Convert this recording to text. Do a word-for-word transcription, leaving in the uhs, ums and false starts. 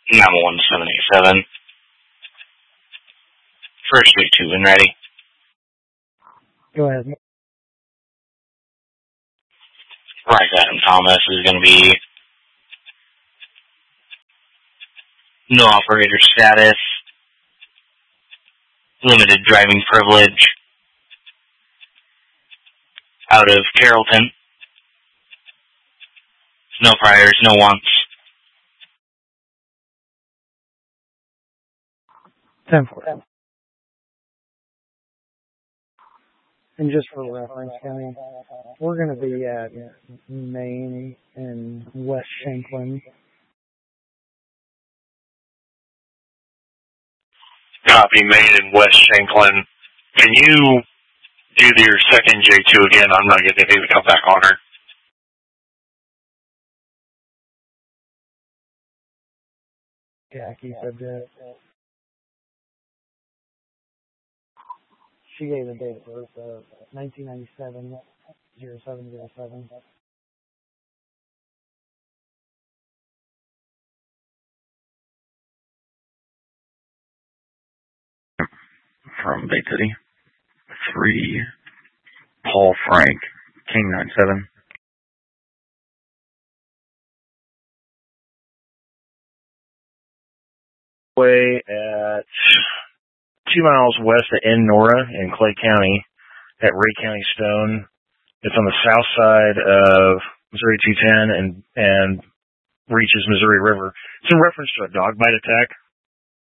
Number one seven eight seven. First Street two and ready. Go ahead. Bryce Adam Thomas is going to be no operator status, limited driving privilege, out of Carrollton. No priors, no wants. ten four. And just for reference, County, we're going to be at Main and West Shanklin. Copy, Main and West Shanklin. Can you do your second J two again? I'm not getting anything to come back on her. Jackie said that. She gave the date of birth of nineteen ninety-seven, oh seven oh seven. From Bay City. Three. Paul Frank, King nine seven. Way at two miles west of N-Nora in Clay County at Ray County Stone. It's on the south side of Missouri two ten and and reaches Missouri River. It's in reference to a dog bite attack.